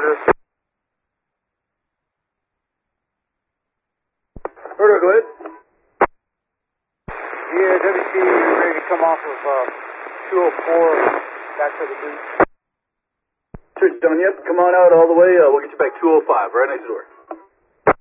Roger. Roger, go ahead. Yeah, WC, ready to come off of 204 back to the beach. Church done, yep. Come on out all the way. We'll get you back 205, right next door.